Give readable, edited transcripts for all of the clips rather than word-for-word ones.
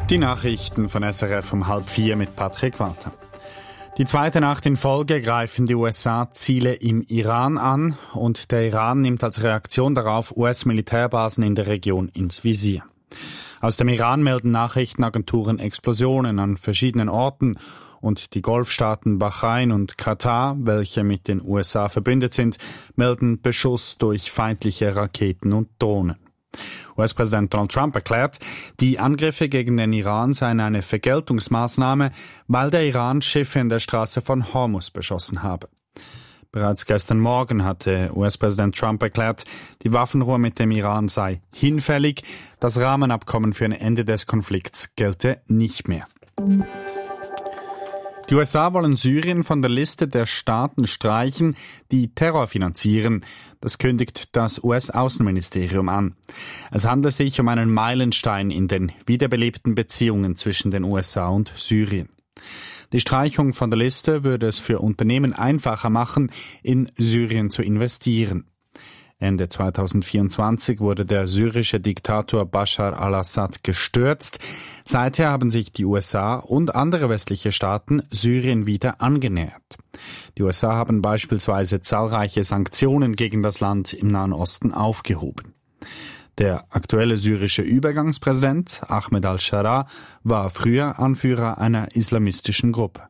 Die Nachrichten von SRF um 3:30 mit Patrick Walter. Die zweite Nacht in Folge greifen die USA Ziele im Iran an und der Iran nimmt als Reaktion darauf US-Militärbasen in der Region ins Visier. Aus dem Iran melden Nachrichtenagenturen Explosionen an verschiedenen Orten und die Golfstaaten Bahrain und Katar, welche mit den USA verbündet sind, melden Beschuss durch feindliche Raketen und Drohnen. US-Präsident Donald Trump erklärt, die Angriffe gegen den Iran seien eine Vergeltungsmaßnahme, weil der Iran Schiffe in der Straße von Hormuz beschossen habe. Bereits gestern Morgen hatte US-Präsident Trump erklärt, die Waffenruhe mit dem Iran sei hinfällig, das Rahmenabkommen für ein Ende des Konflikts gelte nicht mehr. Die USA wollen Syrien von der Liste der Staaten streichen, die Terror finanzieren. Das kündigt das US-Außenministerium an. Es handelt sich um einen Meilenstein in den wiederbelebten Beziehungen zwischen den USA und Syrien. Die Streichung von der Liste würde es für Unternehmen einfacher machen, in Syrien zu investieren. Ende 2024 wurde der syrische Diktator Bashar al-Assad gestürzt. Seither haben sich die USA und andere westliche Staaten Syrien wieder angenähert. Die USA haben beispielsweise zahlreiche Sanktionen gegen das Land im Nahen Osten aufgehoben. Der aktuelle syrische Übergangspräsident Ahmed al-Sharaa war früher Anführer einer islamistischen Gruppe.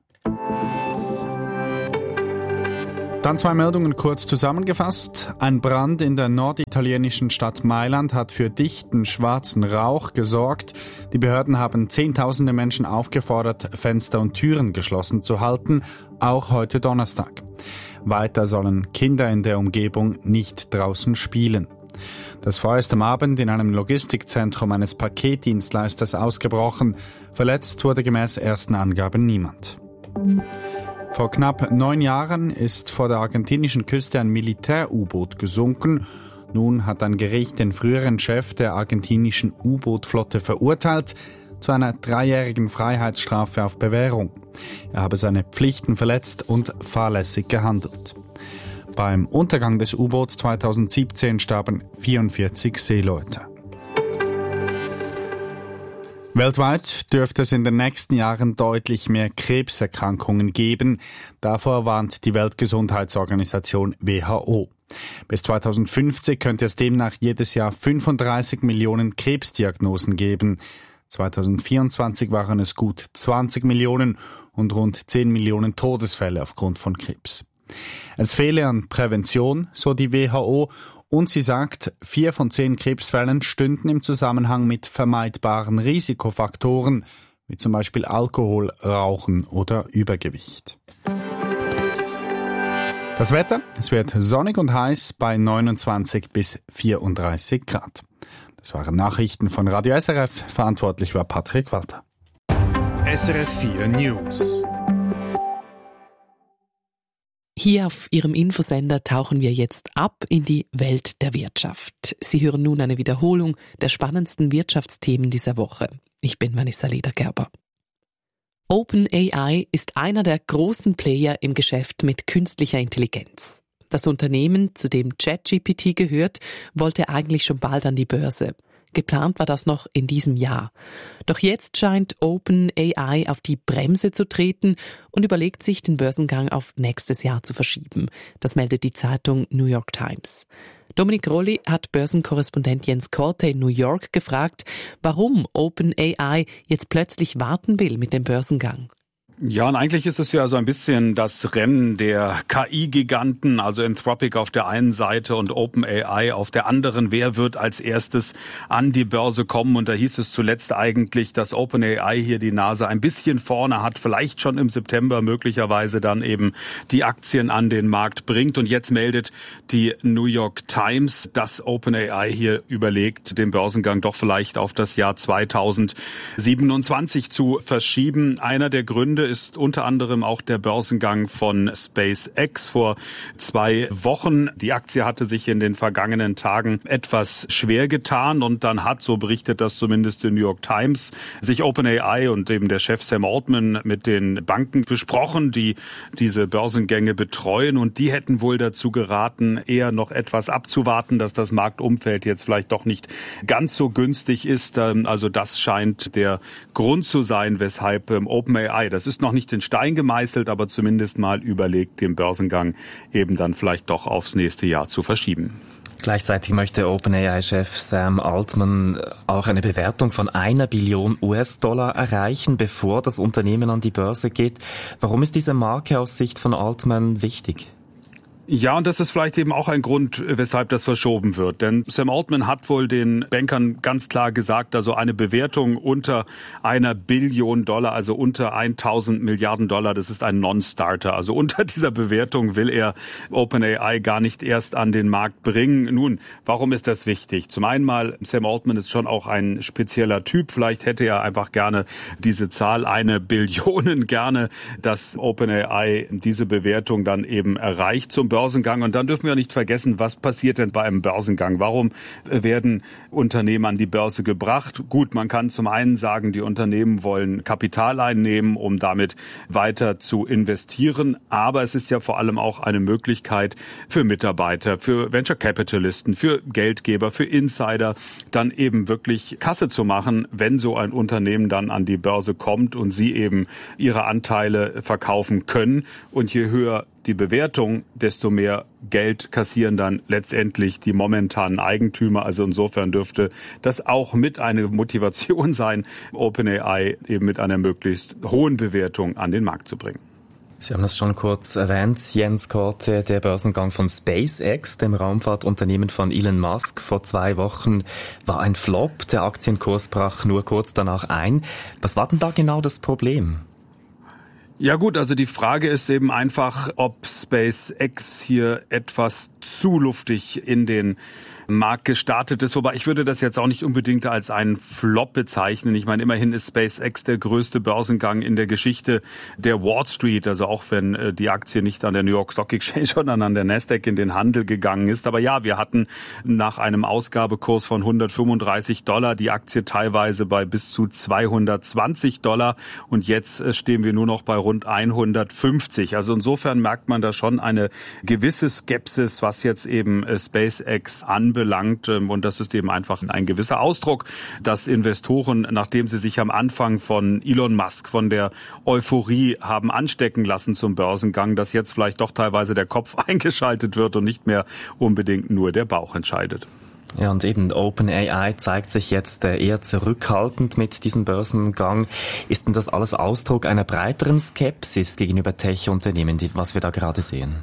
Dann 2 Meldungen kurz zusammengefasst. Ein Brand in der norditalienischen Stadt Mailand hat für dichten schwarzen Rauch gesorgt. Die Behörden haben Zehntausende Menschen aufgefordert, Fenster und Türen geschlossen zu halten, auch heute Donnerstag. Weiter sollen Kinder in der Umgebung nicht draußen spielen. Das Feuer ist am Abend in einem Logistikzentrum eines Paketdienstleisters ausgebrochen. Verletzt wurde gemäß ersten Angaben niemand. Vor knapp 9 Jahren ist vor der argentinischen Küste ein Militär-U-Boot gesunken. Nun hat ein Gericht den früheren Chef der argentinischen U-Boot-Flotte verurteilt zu einer 3-jährigen Freiheitsstrafe auf Bewährung. Er habe seine Pflichten verletzt und fahrlässig gehandelt. Beim Untergang des U-Boots 2017 starben 44 Seeleute. Weltweit dürfte es in den nächsten Jahren deutlich mehr Krebserkrankungen geben. Davor warnt die Weltgesundheitsorganisation WHO. Bis 2050 könnte es demnach jedes Jahr 35 Millionen Krebsdiagnosen geben. 2024 waren es gut 20 Millionen und rund 10 Millionen Todesfälle aufgrund von Krebs. Es fehle an Prävention, so die WHO, und sie sagt, 4 von 10 Krebsfällen stünden im Zusammenhang mit vermeidbaren Risikofaktoren, wie zum Beispiel Alkohol, Rauchen oder Übergewicht. Das Wetter, es wird sonnig und heiß bei 29 bis 34 Grad. Das waren Nachrichten von Radio SRF, verantwortlich war Patrick Walter. SRF 4 News. Hier auf Ihrem Infosender tauchen wir jetzt ab in die Welt der Wirtschaft. Sie hören nun eine Wiederholung der spannendsten Wirtschaftsthemen dieser Woche. Ich bin Vanessa Ledergerber. OpenAI ist einer der großen Player im Geschäft mit künstlicher Intelligenz. Das Unternehmen, zu dem ChatGPT gehört, wollte eigentlich schon bald an die Börse. Geplant war das noch in diesem Jahr. Doch jetzt scheint OpenAI auf die Bremse zu treten und überlegt sich, den Börsengang auf nächstes Jahr zu verschieben. Das meldet die Zeitung New York Times. Dominik Rolli hat Börsenkorrespondent Jens Korte in New York gefragt, warum OpenAI jetzt plötzlich warten will mit dem Börsengang. Ja, und eigentlich ist es ja so ein bisschen das Rennen der KI-Giganten, also Anthropic auf der einen Seite und OpenAI auf der anderen. Wer wird als erstes an die Börse kommen? Und da hieß es zuletzt eigentlich, dass OpenAI hier die Nase ein bisschen vorne hat, vielleicht schon im September möglicherweise dann eben die Aktien an den Markt bringt. Und jetzt meldet die New York Times, dass OpenAI hier überlegt, den Börsengang doch vielleicht auf das Jahr 2027 zu verschieben. Einer der Gründe ist unter anderem auch der Börsengang von SpaceX vor 2 Wochen. Die Aktie hatte sich in den vergangenen Tagen etwas schwer getan und dann hat, so berichtet das zumindest die New York Times, sich OpenAI und eben der Chef Sam Altman mit den Banken besprochen, die diese Börsengänge betreuen, und die hätten wohl dazu geraten, eher noch etwas abzuwarten, dass das Marktumfeld jetzt vielleicht doch nicht ganz so günstig ist. Also das scheint der Grund zu sein, weshalb OpenAI, das ist noch nicht in Stein gemeißelt, aber zumindest mal überlegt, den Börsengang eben dann vielleicht doch aufs nächste Jahr zu verschieben. Gleichzeitig möchte OpenAI-Chef Sam Altman auch eine Bewertung von 1 Billion US-Dollar erreichen, bevor das Unternehmen an die Börse geht. Warum ist diese Marke aus Sicht von Altman wichtig? Ja, und das ist vielleicht eben auch ein Grund, weshalb das verschoben wird. Denn Sam Altman hat wohl den Bankern ganz klar gesagt, also eine Bewertung unter 1 Billion Dollar, also unter 1000 Milliarden Dollar, das ist ein Non-Starter. Also unter dieser Bewertung will er OpenAI gar nicht erst an den Markt bringen. Nun, warum ist das wichtig? Zum einen mal, Sam Altman ist schon auch ein spezieller Typ. Vielleicht hätte er einfach gerne diese Zahl, 1 Billion gerne, dass OpenAI diese Bewertung dann eben erreicht zum Börsengang. Und dann dürfen wir nicht vergessen, was passiert denn bei einem Börsengang? Warum werden Unternehmen an die Börse gebracht? Gut, man kann zum einen sagen, die Unternehmen wollen Kapital einnehmen, um damit weiter zu investieren. Aber es ist ja vor allem auch eine Möglichkeit für Mitarbeiter, für Venture Capitalisten, für Geldgeber, für Insider, dann eben wirklich Kasse zu machen, wenn so ein Unternehmen dann an die Börse kommt und sie eben ihre Anteile verkaufen können. Und je höher die Bewertung, desto mehr Geld kassieren dann letztendlich die momentanen Eigentümer. Also insofern dürfte das auch mit eine Motivation sein, OpenAI eben mit einer möglichst hohen Bewertung an den Markt zu bringen. Sie haben das schon kurz erwähnt, Jens Korte, der Börsengang von SpaceX, dem Raumfahrtunternehmen von Elon Musk, vor 2 Wochen war ein Flop. Der Aktienkurs brach nur kurz danach ein. Was war denn da genau das Problem? Ja gut, also die Frage ist eben einfach, ob SpaceX hier etwas zu luftig in den Markt gestartet ist. Wobei ich würde das jetzt auch nicht unbedingt als einen Flop bezeichnen. Ich meine, immerhin ist SpaceX der größte Börsengang in der Geschichte der Wall Street. Also auch wenn die Aktie nicht an der New York Stock Exchange, sondern an der Nasdaq in den Handel gegangen ist. Aber ja, wir hatten nach einem Ausgabekurs von $135 die Aktie teilweise bei bis zu $220. Und jetzt stehen wir nur noch bei rund 150. Also insofern merkt man da schon eine gewisse Skepsis, was jetzt eben SpaceX anbelangt. Und das ist eben einfach ein gewisser Ausdruck, dass Investoren, nachdem sie sich am Anfang von Elon Musk, von der Euphorie haben anstecken lassen zum Börsengang, dass jetzt vielleicht doch teilweise der Kopf eingeschaltet wird und nicht mehr unbedingt nur der Bauch entscheidet. Ja, und eben OpenAI zeigt sich jetzt eher zurückhaltend mit diesem Börsengang. Ist denn das alles Ausdruck einer breiteren Skepsis gegenüber Tech-Unternehmen, was wir da gerade sehen?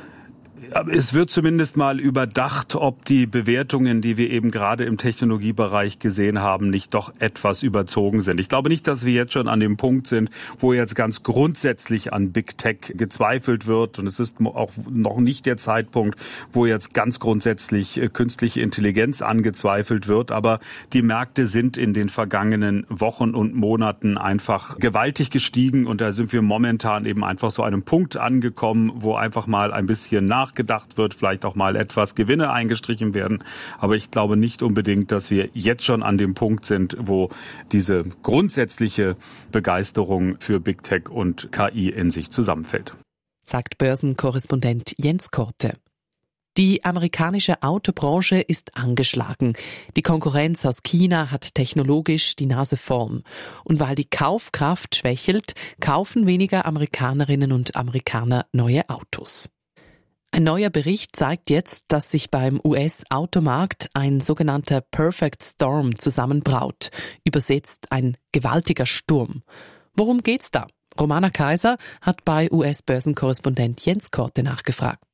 Es wird zumindest mal überdacht, ob die Bewertungen, die wir eben gerade im Technologiebereich gesehen haben, nicht doch etwas überzogen sind. Ich glaube nicht, dass wir jetzt schon an dem Punkt sind, wo jetzt ganz grundsätzlich an Big Tech gezweifelt wird. Und es ist auch noch nicht der Zeitpunkt, wo jetzt ganz grundsätzlich künstliche Intelligenz angezweifelt wird. Aber die Märkte sind in den vergangenen Wochen und Monaten einfach gewaltig gestiegen. Und da sind wir momentan eben einfach so an einem Punkt angekommen, wo einfach mal ein bisschen nachgedacht wird, vielleicht auch mal etwas Gewinne eingestrichen werden. Aber ich glaube nicht unbedingt, dass wir jetzt schon an dem Punkt sind, wo diese grundsätzliche Begeisterung für Big Tech und KI in sich zusammenfällt. Sagt Börsenkorrespondent Jens Korte. Die amerikanische Autobranche ist angeschlagen. Die Konkurrenz aus China hat technologisch die Nase vorn. Und weil die Kaufkraft schwächelt, kaufen weniger Amerikanerinnen und Amerikaner neue Autos. Ein neuer Bericht zeigt jetzt, dass sich beim US-Automarkt ein sogenannter Perfect Storm zusammenbraut. Übersetzt ein gewaltiger Sturm. Worum geht's da? Romana Kaiser hat bei US-Börsenkorrespondent Jens Korte nachgefragt.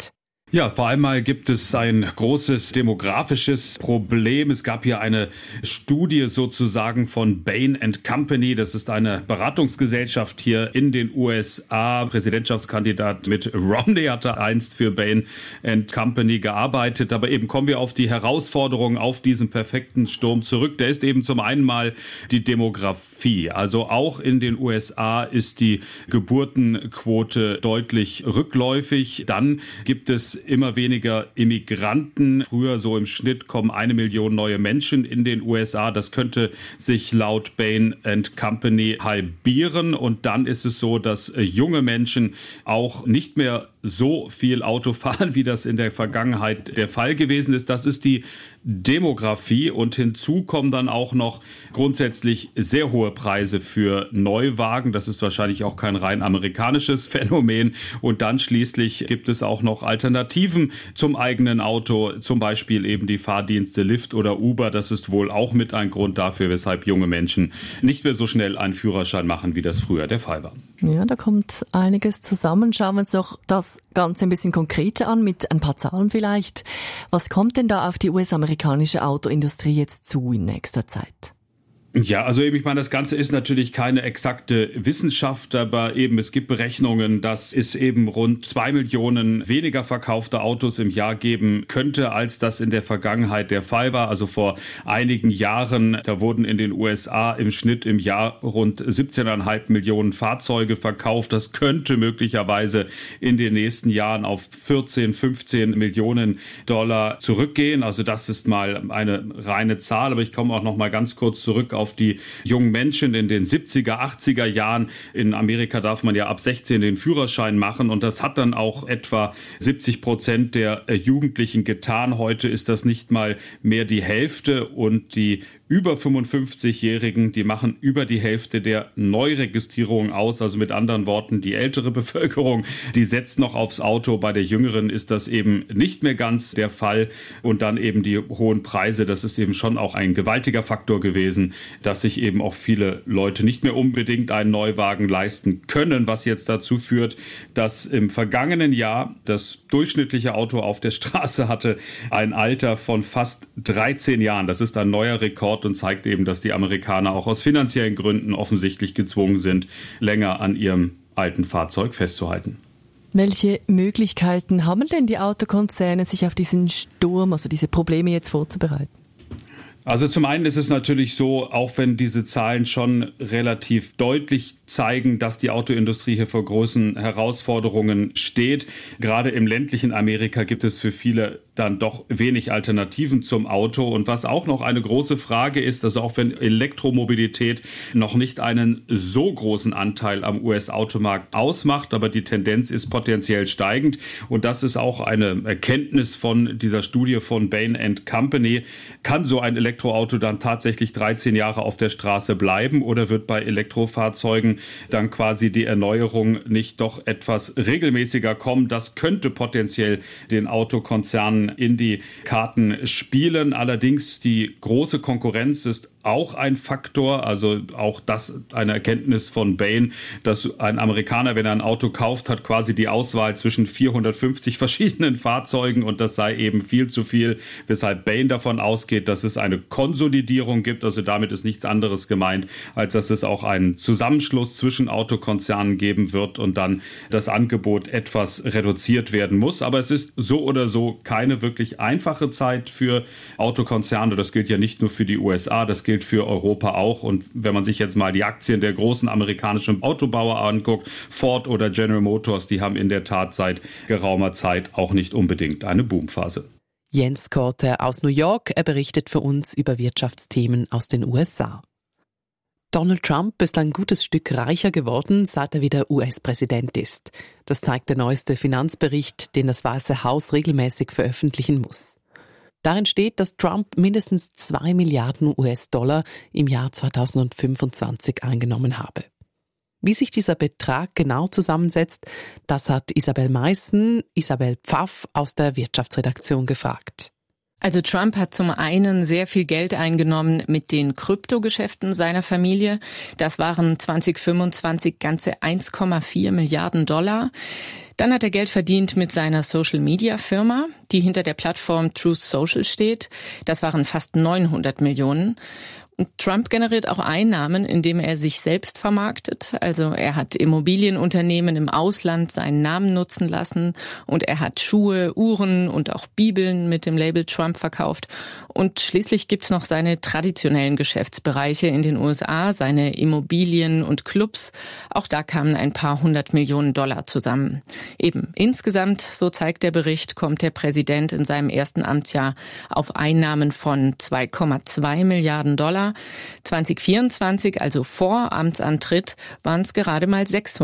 Ja, vor allem mal gibt es ein großes demografisches Problem. Es gab hier eine Studie sozusagen von Bain & Company. Das ist eine Beratungsgesellschaft hier in den USA. Präsidentschaftskandidat Mitt Romney hatte einst für Bain & Company gearbeitet. Aber eben kommen wir auf die Herausforderungen auf diesen perfekten Sturm zurück. Der ist eben zum einen mal die Demografie. Also auch in den USA ist die Geburtenquote deutlich rückläufig. Dann gibt es immer weniger Immigranten. Früher so im Schnitt kommen 1 Million neue Menschen in den USA. Das könnte sich laut Bain & Company halbieren. Und dann ist es so, dass junge Menschen auch nicht mehr so viel Auto fahren, wie das in der Vergangenheit der Fall gewesen ist. Das ist die Demografie und hinzu kommen dann auch noch grundsätzlich sehr hohe Preise für Neuwagen. Das ist wahrscheinlich auch kein rein amerikanisches Phänomen. Und dann schließlich gibt es auch noch Alternativen zum eigenen Auto, zum Beispiel eben die Fahrdienste Lyft oder Uber. Das ist wohl auch mit ein Grund dafür, weshalb junge Menschen nicht mehr so schnell einen Führerschein machen, wie das früher der Fall war. Ja, da kommt einiges zusammen. Schauen wir uns noch das Ganze ein bisschen konkreter an, mit ein paar Zahlen vielleicht. Was kommt denn da auf die US-amerikanische Autoindustrie jetzt zu in nächster Zeit? Ja, also ich meine, das Ganze ist natürlich keine exakte Wissenschaft, aber eben es gibt Berechnungen, dass es eben rund 2 Millionen weniger verkaufte Autos im Jahr geben könnte, als das in der Vergangenheit der Fall war. Also vor einigen Jahren, da wurden in den USA im Schnitt im Jahr rund 17,5 Millionen Fahrzeuge verkauft. Das könnte möglicherweise in den nächsten Jahren auf 14, 15 Millionen Dollar zurückgehen. Also das ist mal eine reine Zahl, aber ich komme auch noch mal ganz kurz zurück auf die jungen Menschen in den 70er, 80er Jahren. In Amerika darf man ja ab 16 den Führerschein machen und das hat dann auch etwa 70% der Jugendlichen getan. Heute ist das nicht mal mehr die Hälfte und die über 55-Jährigen, die machen über die Hälfte der Neuregistrierungen aus. Also mit anderen Worten, die ältere Bevölkerung, die setzt noch aufs Auto. Bei der Jüngeren ist das eben nicht mehr ganz der Fall. Und dann eben die hohen Preise. Das ist eben schon auch ein gewaltiger Faktor gewesen, dass sich eben auch viele Leute nicht mehr unbedingt einen Neuwagen leisten können, was jetzt dazu führt, dass im vergangenen Jahr das durchschnittliche Auto auf der Straße hatte ein Alter von fast 13 Jahren. Das ist ein neuer Rekord und zeigt eben, dass die Amerikaner auch aus finanziellen Gründen offensichtlich gezwungen sind, länger an ihrem alten Fahrzeug festzuhalten. Welche Möglichkeiten haben denn die Autokonzerne, sich auf diesen Sturm, also diese Probleme jetzt vorzubereiten? Also zum einen ist es natürlich so, auch wenn diese Zahlen schon relativ deutlich zeigen, dass die Autoindustrie hier vor großen Herausforderungen steht. Gerade im ländlichen Amerika gibt es für viele dann doch wenig Alternativen zum Auto. Und was auch noch eine große Frage ist, also auch wenn Elektromobilität noch nicht einen so großen Anteil am US-Automarkt ausmacht, aber die Tendenz ist potenziell steigend. Und das ist auch eine Erkenntnis von dieser Studie von Bain & Company. Kann so ein Elektroauto dann tatsächlich 13 Jahre auf der Straße bleiben oder wird bei Elektrofahrzeugen dann quasi die Erneuerung nicht doch etwas regelmäßiger kommen? Das könnte potenziell den Autokonzernen in die Karten spielen. Allerdings die große Konkurrenz ist auch ein Faktor, also auch das eine Erkenntnis von Bain, dass ein Amerikaner, wenn er ein Auto kauft, hat quasi die Auswahl zwischen 450 verschiedenen Fahrzeugen und das sei eben viel zu viel, weshalb Bain davon ausgeht, dass es eine Konsolidierung gibt. Also damit ist nichts anderes gemeint, als dass es auch einen Zusammenschluss zwischen Autokonzernen geben wird und dann das Angebot etwas reduziert werden muss. Aber es ist so oder so keine wirklich einfache Zeit für Autokonzerne. Das gilt ja nicht nur für die USA, das gilt für Europa auch. Und wenn man sich jetzt mal die Aktien der großen amerikanischen Autobauer anguckt, Ford oder General Motors, die haben in der Tat seit geraumer Zeit auch nicht unbedingt eine Boomphase. Jens Korte aus New York, er berichtet für uns über Wirtschaftsthemen aus den USA. Donald Trump ist ein gutes Stück reicher geworden, seit er wieder US-Präsident ist. Das zeigt der neueste Finanzbericht, den das Weiße Haus regelmäßig veröffentlichen muss. Darin steht, dass Trump mindestens 2 Milliarden US-Dollar im Jahr 2025 eingenommen habe. Wie sich dieser Betrag genau zusammensetzt, das hat Isabel Meissen, Isabel Pfaff aus der Wirtschaftsredaktion gefragt. Also Trump hat zum einen sehr viel Geld eingenommen mit den Kryptogeschäften seiner Familie. Das waren 2025 ganze 1,4 Milliarden $. Dann hat er Geld verdient mit seiner Social-Media-Firma, die hinter der Plattform Truth Social steht. Das waren fast 900 Millionen. Und Trump generiert auch Einnahmen, indem er sich selbst vermarktet. Also er hat Immobilienunternehmen im Ausland seinen Namen nutzen lassen und er hat Schuhe, Uhren und auch Bibeln mit dem Label Trump verkauft. Und schließlich gibt's noch seine traditionellen Geschäftsbereiche in den USA, seine Immobilien und Clubs. Auch da kamen ein paar 100 Millionen $ zusammen. Eben insgesamt, so zeigt der Bericht, kommt der Präsident in seinem ersten Amtsjahr auf Einnahmen von 2,2 Milliarden $. 2024, also vor Amtsantritt, waren es gerade mal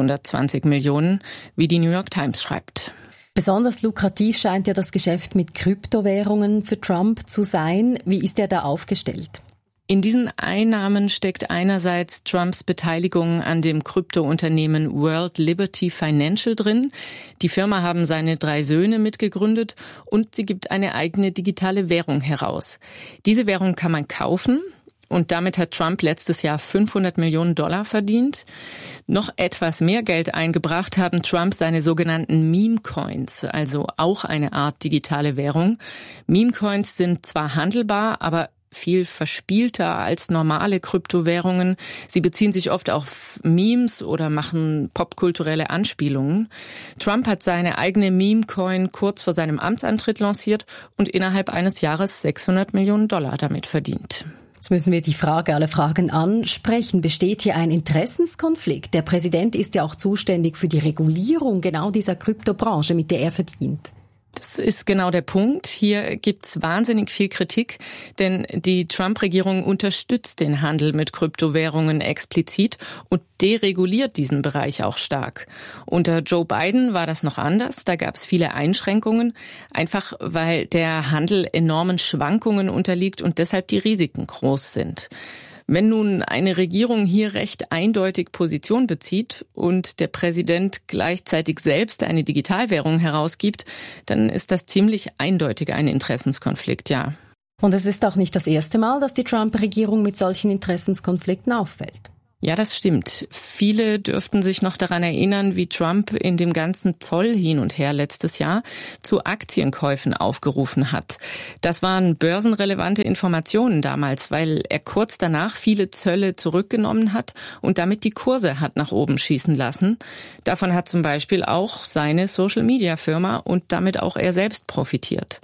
620 Millionen, wie die New York Times schreibt. Besonders lukrativ scheint ja das Geschäft mit Kryptowährungen für Trump zu sein. Wie ist er da aufgestellt? In diesen Einnahmen steckt einerseits Trumps Beteiligung an dem Kryptounternehmen World Liberty Financial drin. Die Firma haben seine 3 Söhne mitgegründet und sie gibt eine eigene digitale Währung heraus. Diese Währung kann man kaufen. Und damit hat Trump letztes Jahr 500 Millionen $ verdient. Noch etwas mehr Geld eingebracht haben Trump seine sogenannten Meme-Coins, also auch eine Art digitale Währung. Meme-Coins sind zwar handelbar, aber viel verspielter als normale Kryptowährungen. Sie beziehen sich oft auf Memes oder machen popkulturelle Anspielungen. Trump hat seine eigene Meme-Coin kurz vor seinem Amtsantritt lanciert und innerhalb eines Jahres 600 Millionen $ damit verdient. Jetzt müssen wir die Frage aller Fragen ansprechen. Besteht hier ein Interessenskonflikt? Der Präsident ist ja auch zuständig für die Regulierung genau dieser Kryptobranche, mit der er verdient. Das ist genau der Punkt. Hier gibt's wahnsinnig viel Kritik, denn die Trump-Regierung unterstützt den Handel mit Kryptowährungen explizit und dereguliert diesen Bereich auch stark. Unter Joe Biden war das noch anders. Da gab's viele Einschränkungen, einfach weil der Handel enormen Schwankungen unterliegt und deshalb die Risiken groß sind. Wenn nun eine Regierung hier recht eindeutig Position bezieht und der Präsident gleichzeitig selbst eine Digitalwährung herausgibt, dann ist das ziemlich eindeutig ein Interessenskonflikt, ja. Und es ist auch nicht das erste Mal, dass die Trump-Regierung mit solchen Interessenskonflikten auffällt. Ja, das stimmt. Viele dürften sich noch daran erinnern, wie Trump in dem ganzen Zoll hin und her letztes Jahr zu Aktienkäufen aufgerufen hat. Das waren börsenrelevante Informationen damals, weil er kurz danach viele Zölle zurückgenommen hat und damit die Kurse hat nach oben schießen lassen. Davon hat zum Beispiel auch seine Social-Media-Firma und damit auch er selbst profitiert.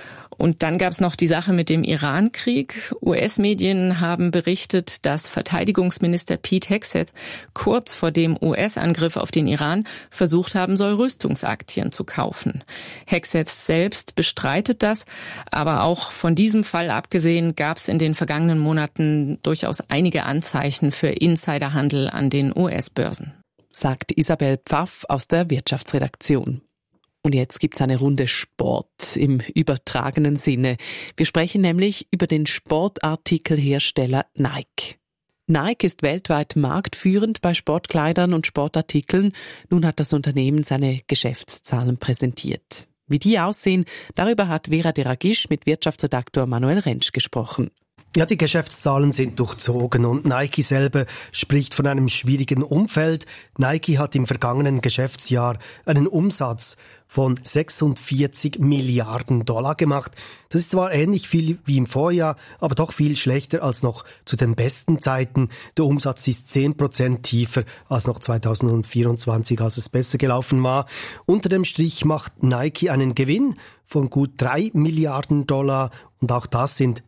Und dann gab es noch die Sache mit dem Iran-Krieg. US-Medien haben berichtet, dass Verteidigungsminister Pete Hegseth kurz vor dem US-Angriff auf den Iran versucht haben soll, Rüstungsaktien zu kaufen. Hegseth selbst bestreitet das, aber auch von diesem Fall abgesehen gab es in den vergangenen Monaten durchaus einige Anzeichen für Insiderhandel an den US-Börsen. Sagt Isabel Pfaff aus der Wirtschaftsredaktion. Und jetzt gibt's eine Runde Sport im übertragenen Sinne. Wir sprechen nämlich über den Sportartikelhersteller Nike. Nike ist weltweit marktführend bei Sportkleidern und Sportartikeln. Nun hat das Unternehmen seine Geschäftszahlen präsentiert. Wie die aussehen, darüber hat Vera Deragisch mit Wirtschaftsredaktor Manuel Rentsch gesprochen. Ja, die Geschäftszahlen sind durchzogen und Nike selber spricht von einem schwierigen Umfeld. Nike hat im vergangenen Geschäftsjahr einen Umsatz von 46 Milliarden $ gemacht. Das ist zwar ähnlich viel wie im Vorjahr, aber doch viel schlechter als noch zu den besten Zeiten. Der Umsatz ist 10% tiefer als noch 2024, als es besser gelaufen war. Unter dem Strich macht Nike einen Gewinn von gut 3 Milliarden $ und auch das sind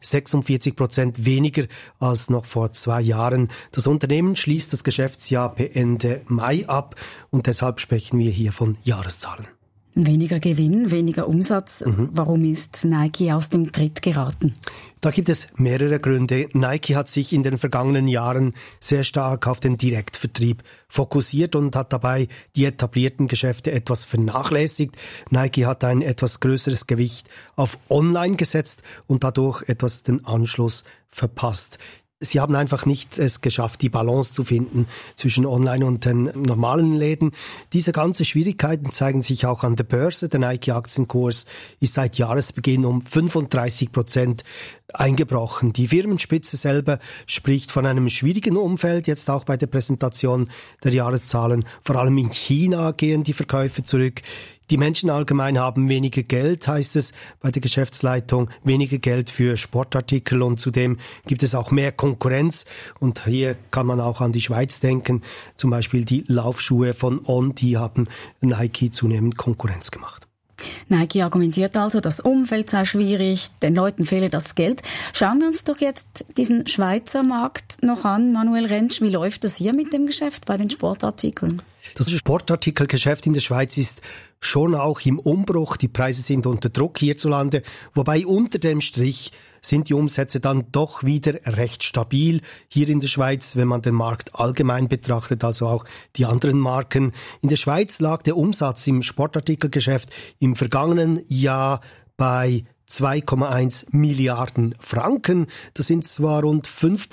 46% weniger als noch vor 2 Jahren. Das Unternehmen schließt das Geschäftsjahr Ende Mai ab und deshalb sprechen wir hier von Jahreszahlen. Weniger Gewinn, weniger Umsatz. Warum ist Nike aus dem Tritt geraten? Da gibt es mehrere Gründe. Nike hat sich in den vergangenen Jahren sehr stark auf den Direktvertrieb fokussiert und hat dabei die etablierten Geschäfte etwas vernachlässigt. Nike hat ein etwas größeres Gewicht auf Online gesetzt und dadurch etwas den Anschluss verpasst. Sie haben einfach nicht es geschafft, die Balance zu finden zwischen Online und den normalen Läden. Diese ganzen Schwierigkeiten zeigen sich auch an der Börse. Der Nike-Aktienkurs ist seit Jahresbeginn um 35% eingebrochen. Die Firmenspitze selber spricht von einem schwierigen Umfeld, jetzt auch bei der Präsentation der Jahreszahlen. Vor allem in China gehen die Verkäufe zurück. Die Menschen allgemein haben weniger Geld, heißt es bei der Geschäftsleitung, weniger Geld für Sportartikel und zudem gibt es auch mehr Konkurrenz. Und hier kann man auch an die Schweiz denken. Zum Beispiel die Laufschuhe von On, die haben Nike zunehmend Konkurrenz gemacht. Nike argumentiert also, das Umfeld sei schwierig, den Leuten fehle das Geld. Schauen wir uns doch jetzt diesen Schweizer Markt noch an. Manuel Rentsch, wie läuft das hier mit dem Geschäft bei den Sportartikeln? Das Sportartikelgeschäft in der Schweiz ist schon auch im Umbruch. Die Preise sind unter Druck hierzulande, wobei unter dem Strich sind die Umsätze dann doch wieder recht stabil hier in der Schweiz, wenn man den Markt allgemein betrachtet, also auch die anderen Marken. In der Schweiz lag der Umsatz im Sportartikelgeschäft im vergangenen Jahr bei 2,1 Milliarden Franken. Das sind zwar rund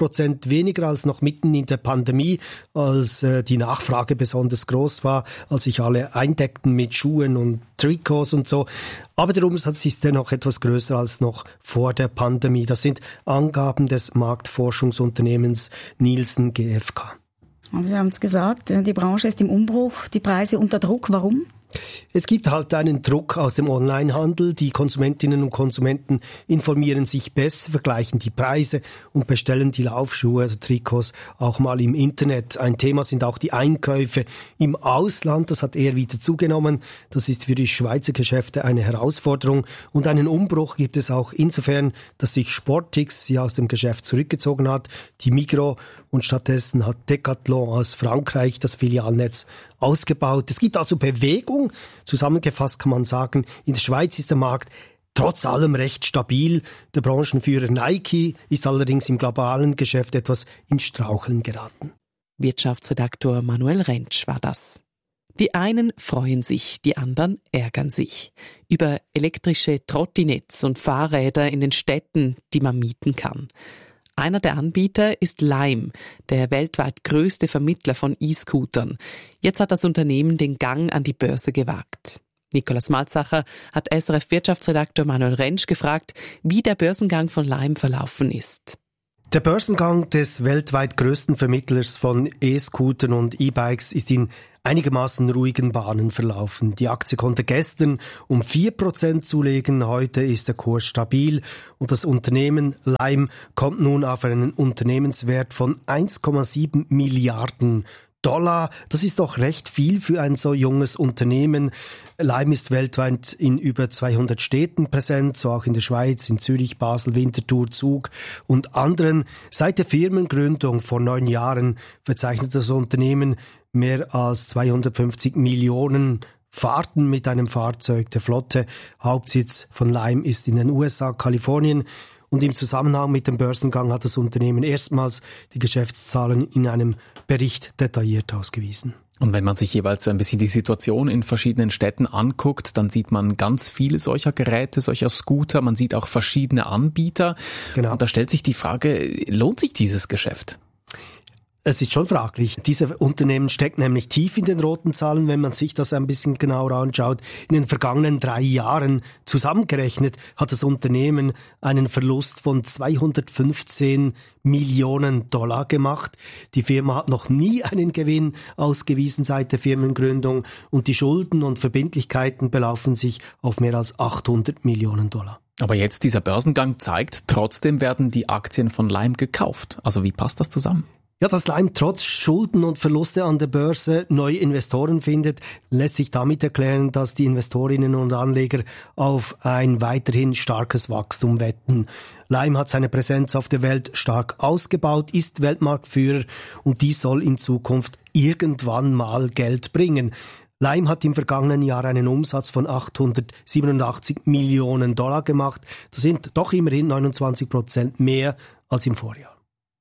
5% weniger als noch mitten in der Pandemie, als die Nachfrage besonders groß war, als sich alle eindeckten mit Schuhen und Trikots und so. Aber der Umsatz ist dennoch etwas größer als noch vor der Pandemie. Das sind Angaben des Marktforschungsunternehmens Nielsen GfK. Aber Sie haben es gesagt, die Branche ist im Umbruch, die Preise unter Druck. Warum? Es gibt halt einen Druck aus dem Onlinehandel. Die Konsumentinnen und Konsumenten informieren sich besser, vergleichen die Preise und bestellen die Laufschuhe oder Trikots auch mal im Internet. Ein Thema sind auch die Einkäufe im Ausland. Das hat eher wieder zugenommen. Das ist für die Schweizer Geschäfte eine Herausforderung. Und einen Umbruch gibt es auch insofern, dass sich Sportix sie aus dem Geschäft zurückgezogen hat, die Migros, und stattdessen hat Decathlon aus Frankreich das Filialnetz ausgebaut. Es gibt also Bewegung. Zusammengefasst kann man sagen, in der Schweiz ist der Markt trotz allem recht stabil. Der Branchenführer Nike ist allerdings im globalen Geschäft etwas ins Straucheln geraten. Wirtschaftsredaktor Manuel Rentsch war das. Die einen freuen sich, die anderen ärgern sich über elektrische Trottinettes und Fahrräder in den Städten, die man mieten kann. Einer der Anbieter ist Lime, der weltweit größte Vermittler von E-Scootern. Jetzt hat das Unternehmen den Gang an die Börse gewagt. Nikolaus Malzacher hat SRF-Wirtschaftsredaktor Manuel Rentsch gefragt, wie der Börsengang von Lime verlaufen ist. Der Börsengang des weltweit größten Vermittlers von E-Scootern und E-Bikes ist in einigermaßen ruhigen Bahnen verlaufen. Die Aktie konnte gestern um 4% zulegen, heute ist der Kurs stabil und das Unternehmen Lime kommt nun auf einen Unternehmenswert von 1,7 Milliarden $. Das ist doch recht viel für ein so junges Unternehmen. Lime ist weltweit in über 200 Städten präsent, so auch in der Schweiz, in Zürich, Basel, Winterthur, Zug und anderen. Seit der Firmengründung vor 9 Jahren verzeichnet das Unternehmen mehr als 250 Millionen Fahrten mit einem Fahrzeug der Flotte. Hauptsitz von Lime ist in den USA, Kalifornien. Und im Zusammenhang mit dem Börsengang hat das Unternehmen erstmals die Geschäftszahlen in einem Bericht detailliert ausgewiesen. Und wenn man sich jeweils so ein bisschen die Situation in verschiedenen Städten anguckt, dann sieht man ganz viele solcher Geräte, solcher Scooter. Man sieht auch verschiedene Anbieter. Genau. Und da stellt sich die Frage, lohnt sich dieses Geschäft? Es ist schon fraglich. Diese Unternehmen steckt nämlich tief in den roten Zahlen, wenn man sich das ein bisschen genauer anschaut. In den vergangenen 3 Jahren zusammengerechnet hat das Unternehmen einen Verlust von 215 Millionen $ gemacht. Die Firma hat noch nie einen Gewinn ausgewiesen seit der Firmengründung und die Schulden und Verbindlichkeiten belaufen sich auf mehr als 800 Millionen $. Aber jetzt dieser Börsengang zeigt, trotzdem werden die Aktien von Lime gekauft. Also wie passt das zusammen? Ja, dass Lime trotz Schulden und Verluste an der Börse neue Investoren findet, lässt sich damit erklären, dass die Investorinnen und Anleger auf ein weiterhin starkes Wachstum wetten. Lime hat seine Präsenz auf der Welt stark ausgebaut, ist Weltmarktführer und dies soll in Zukunft irgendwann mal Geld bringen. Lime hat im vergangenen Jahr einen Umsatz von 887 Millionen $ gemacht. Das sind doch immerhin 29% mehr als im Vorjahr.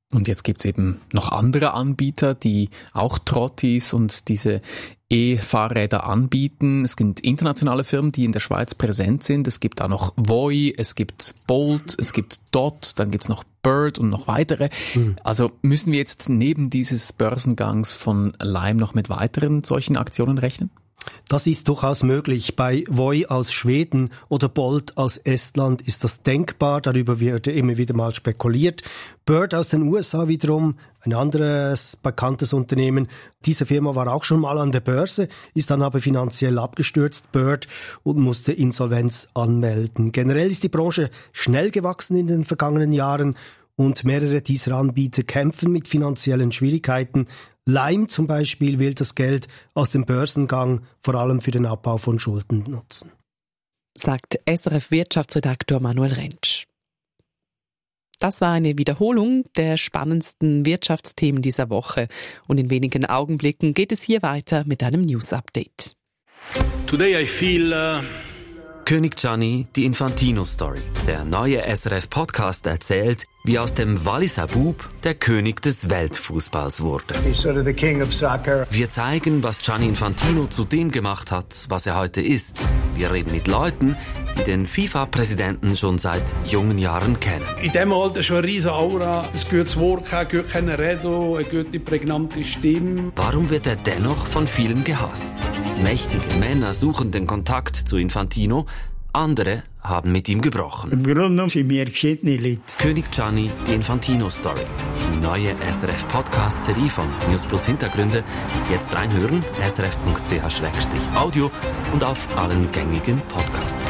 Und jetzt gibt's eben noch andere Anbieter, die auch Trottis und diese E-Fahrräder anbieten. Es gibt internationale Firmen, die in der Schweiz präsent sind. Es gibt da noch Voi, es gibt Bolt, es gibt Dot, dann gibt's noch Bird und noch weitere. Also müssen wir jetzt neben dieses Börsengangs von Lime noch mit weiteren solchen Aktionen rechnen? Das ist durchaus möglich. Bei Voi aus Schweden oder Bolt aus Estland ist das denkbar. Darüber wird immer wieder mal spekuliert. Bird aus den USA wiederum, ein anderes bekanntes Unternehmen. Diese Firma war auch schon mal an der Börse, ist dann aber finanziell abgestürzt, Bird, und musste Insolvenz anmelden. Generell ist die Branche schnell gewachsen in den vergangenen Jahren und mehrere dieser Anbieter kämpfen mit finanziellen Schwierigkeiten. Lime zum Beispiel will das Geld aus dem Börsengang vor allem für den Abbau von Schulden nutzen. Sagt SRF-Wirtschaftsredaktor Manuel Rentsch. Das war eine Wiederholung der spannendsten Wirtschaftsthemen dieser Woche. Und in wenigen Augenblicken geht es hier weiter mit einem News-Update. Today I feel König Gianni, die Infantino-Story. Der neue SRF-Podcast erzählt, wie aus dem Walliser Bub der König des Weltfußballs wurde. He's sort of the king of soccer. Wir zeigen, was Gianni Infantino zu dem gemacht hat, was er heute ist. Wir reden mit Leuten, die den FIFA-Präsidenten schon seit jungen Jahren kennen. In diesem Alter schon eine riesige Aura, ein gutes Wort, ein gutes Reden, eine gute, prägnante Stimme. Warum wird er dennoch von vielen gehasst? Mächtige Männer suchen den Kontakt zu Infantino, andere haben mit ihm gebrochen. Im Grunde sind wir geschiedene Leute. König Gianni, die Infantino-Story. Die neue SRF-Podcast-Serie von News Plus Hintergründe. Jetzt reinhören, srf.ch/audio und auf allen gängigen Podcasts.